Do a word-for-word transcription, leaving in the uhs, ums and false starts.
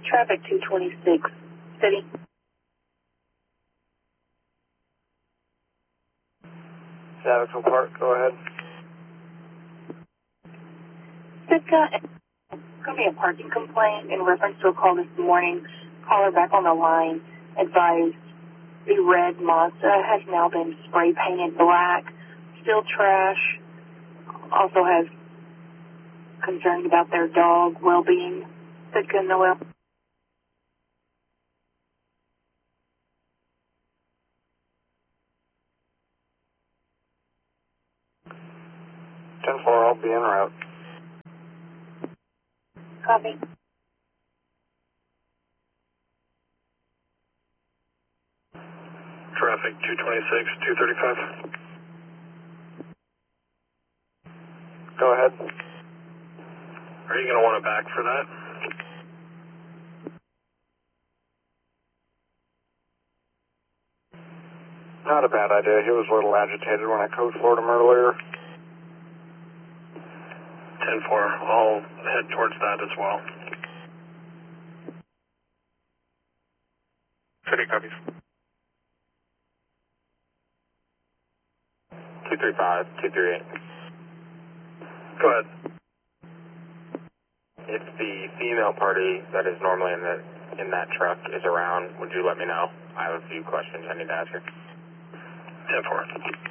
Traffic two twenty-six, City. Saviceville Park, go ahead. Sitka, going to be a parking complaint in reference to a call this morning. Caller back on the line advised the red Mazda has now been spray painted black, still trash, also has concerns about their dog well-being. Sitka, Noel. ten four, I'll be en route. Copy. Traffic two twenty-six, two thirty-five. Go ahead. Are you going to want it back for that? Not a bad idea. He was a little agitated when I code floored him earlier. ten four, I'll head towards that as well. City copies. two three five, two three eight. Go ahead. If the female party that is normally in the in that truck is around, would you let me know? I have a few questions I need to ask her. ten four.